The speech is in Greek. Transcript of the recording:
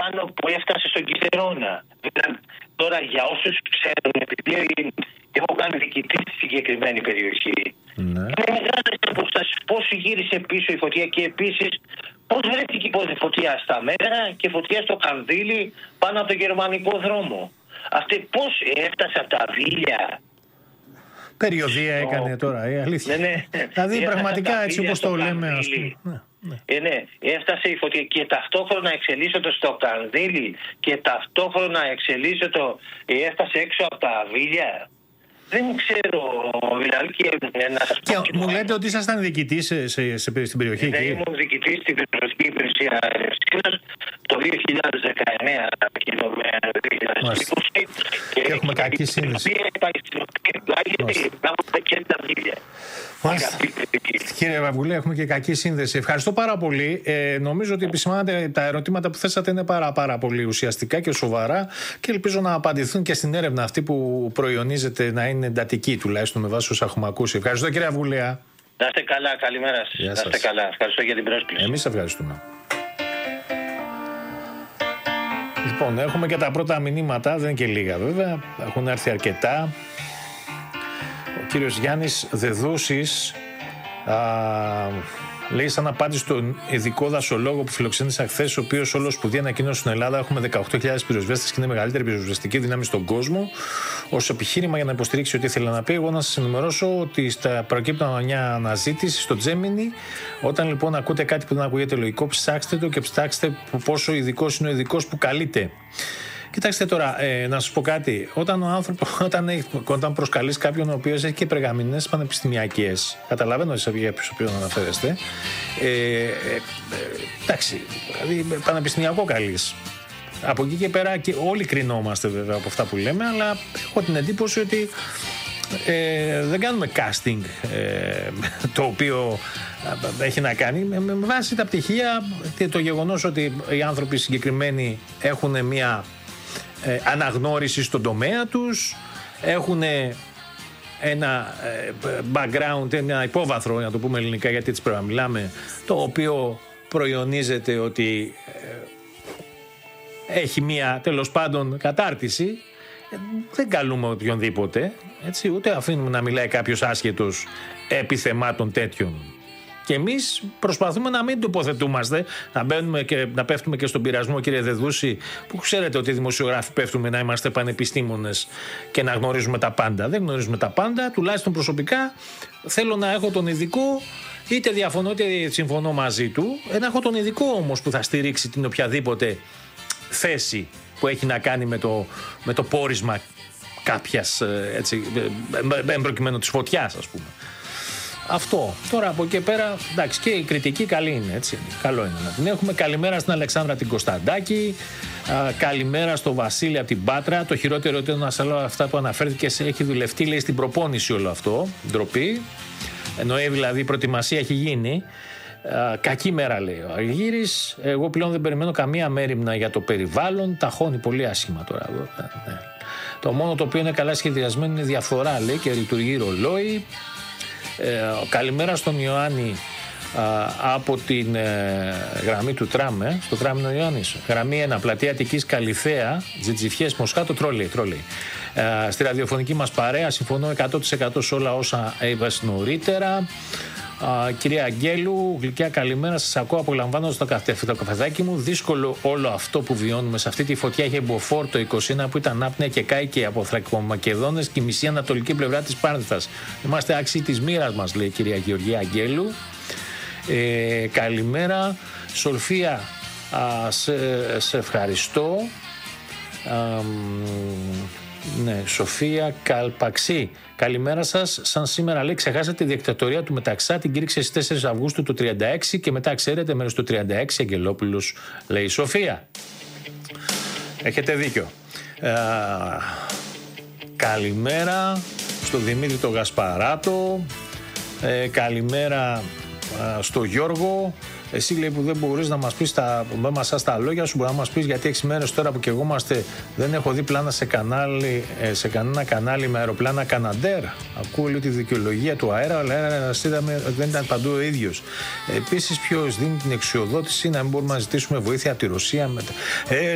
πάνω που έφτασε στον Κιθερώνα. Δηλαδή, τώρα για όσους ξέρουν, επειδή έχω κάνει διοικητή στη συγκεκριμένη περιοχή, Ναι. είναι μεγάλες αποστάσεις. Πώς γύρισε πίσω η φωτιά και επίσης πώς βρέθηκε φωτιά στα Μέτρα και φωτιά στο Κανδύλι πάνω από το γερμανικό δρόμο. Αυτή πώς έφτασε από τα Βίλια. Περιοδία έκανε τώρα, η αλήθεια. Ναι. Δηλαδή πραγματικά έτσι όπως το λέμε, ας πούμε. Ναι, έφτασε η φωτιά και ταυτόχρονα εξελίσσεται στο Κανδύλι και ταυτόχρονα έφτασε έξω από τα Βίλια. Δεν ξέρω, δηλαδή και μου λέτε ότι ήσασταν διοικητής στην περιοχή εκεί. Ναι, ήμουν διοικητής στην περιοχή υπηρεσία Ερευνής το 2019 και το 2020. Και έχουμε κακή σύνδεση. Κύριε Βαβγουλή, έχουμε και κακή σύνδεση. Ευχαριστώ πάρα πολύ. Νομίζω ότι επισημάνατε τα ερωτήματα που θέσατε είναι πάρα πολύ ουσιαστικά και σοβαρά και ελπίζω να απαντηθούν και στην έρευνα αυτή που προϊονίζεται να είναι εντατική, τουλάχιστον με βάση όσα έχουμε ακούσει. Ευχαριστώ, κύριε Βαβγουλέα. Να είστε καλά, καλημέρα σας. Να είστε καλά. Ευχαριστώ για την πρόσκληση. Εμείς ευχαριστούμε. Λοιπόν, έχουμε και τα πρώτα μηνύματα, δεν είναι και λίγα βέβαια, έχουν έρθει αρκετά. Ο κύριος Γιάννης Δεδούσης λέει σαν απάντηση στον ειδικό δασολόγο που φιλοξένησα χθες, ο οποίος όλο σπουδή ανακοίνωσε στην Ελλάδα έχουμε 18.000 πυροσβέστες και είναι η μεγαλύτερη πυροσβεστική δύναμη στον κόσμο. Ως επιχείρημα για να υποστηρίξει ό,τι ήθελε να πει, εγώ να σας ενημερώσω ότι στα προκύπτουν μια αναζήτηση στο Gemini. Όταν λοιπόν ακούτε κάτι που δεν ακούγεται λογικό, ψάξτε το και ψάξτε πόσο ειδικός είναι ο ειδικός που καλείται. Κοιτάξτε τώρα, να σας πω κάτι. Όταν προσκαλείς κάποιον ο οποίος έχει και περγαμηνές πανεπιστημιακές, καταλαβαίνω για ποιους οποίους αναφέρεστε, εντάξει, δηλαδή πανεπιστημιακό καλείς. Από εκεί και πέρα και όλοι κρινόμαστε βέβαια από αυτά που λέμε, αλλά έχω την εντύπωση ότι δεν κάνουμε casting το οποίο έχει να κάνει με βάση τα πτυχία και το γεγονός ότι οι άνθρωποι συγκεκριμένοι έχουν μια αναγνώριση στον τομέα τους, έχουν ένα background, ένα υπόβαθρο, να το πούμε ελληνικά γιατί έτσι πρέπει να μιλάμε, το οποίο προϊονίζεται ότι έχει μια τέλος πάντων κατάρτιση. Δεν καλούμε οποιονδήποτε, έτσι, ούτε αφήνουμε να μιλάει κάποιος άσχετος επί θεμάτων τέτοιων. Και εμείς προσπαθούμε να μην τοποθετούμαστε, να μπαίνουμε και να πέφτουμε και στον πειρασμό, κύριε Δεδούση, που ξέρετε ότι οι δημοσιογράφοι πέφτουμε να είμαστε πανεπιστήμονες και να γνωρίζουμε τα πάντα. Δεν γνωρίζουμε τα πάντα, τουλάχιστον προσωπικά θέλω να έχω τον ειδικό, είτε διαφωνώ είτε συμφωνώ μαζί του, να έχω τον ειδικό όμως που θα στηρίξει την οποιαδήποτε θέση που έχει να κάνει με το πόρισμα κάποιας, έτσι, εμπροκειμένου της φωτιάς, ας πούμε. Αυτό. Τώρα από εκεί πέρα, εντάξει, και η κριτική καλή είναι, έτσι. Καλό είναι να την έχουμε. Καλημέρα στην Αλεξάνδρα την Κωνσταντάκη. Καλημέρα στο Βασίλη από την Πάτρα. Το χειρότερο είναι να σας λέω αυτά που αναφέρθηκε, έχει δουλευτεί, λέει, στην προπόνηση όλο αυτό. Ντροπή. Εννοεί δηλαδή η προετοιμασία έχει γίνει. Κακή μέρα, λέει ο Αργύρης. Εγώ πλέον δεν περιμένω καμία μέριμνα για το περιβάλλον. Ταχώνει πολύ άσχημα τώρα. Ναι. Το μόνο το οποίο είναι καλά σχεδιασμένο είναι διαφθορά, λέει, και λειτουργεί ρολόι. Καλημέρα στον Ιωάννη από την γραμμή του τραμ, στο τραμ είναι ο Ιωάννης. Γραμμή 1, πλατεία Αττικής Καλυθέα, Τζιτζιφιές Μοσχάτο, τρόλεϊ. Στη ραδιοφωνική μας παρέα συμφωνώ 100% σε όλα όσα είπες νωρίτερα. Κυρία Αγγέλου, γλυκιά καλημέρα. Σας ακούω απολαμβάνοντας το καφεδάκι μου. Δύσκολο όλο αυτό που βιώνουμε. Σε αυτή τη φωτιά είχε μποφόρ το 21 που ήταν άπνοια και κάηκε από Θρακομακεδόνες και η μισή ανατολική πλευρά της Πάρνηθας. Είμαστε άξιοι της μοίρας μας, λέει η κυρία Γεωργία Αγγέλου. Καλημέρα. Σολφία, σε ευχαριστώ. Ναι, Σοφία Καλπαξή. Καλημέρα σας. Σαν σήμερα, λέει, ξεχάσατε τη δικτατορία του Μεταξά, την κήρυξε στις 4 Αυγούστου του 36 και μετά ξέρετε μέρος του 36 Αγγελόπουλος, λέει η Σοφία. Έχετε δίκιο. Καλημέρα στο Δημήτρη το Γασπαράτο. Καλημέρα στο Γιώργο. Εσύ, λέει, που δεν μπορείς να μας πεις τα λόγια σου, μπορεί να μας πεις γιατί 6 μέρες τώρα που και εγώ δεν έχω δει πλάνα σε κανένα κανάλι με αεροπλάνα Καναντέρ. Ακούω, λέει, τη δικαιολογία του αέρα, αλλά είδαμε ότι δεν ήταν παντού ο ίδιος. Επίσης, ποιος δίνει την εξουσιοδότηση να μην μπορούμε να ζητήσουμε βοήθεια από τη Ρωσία μετά.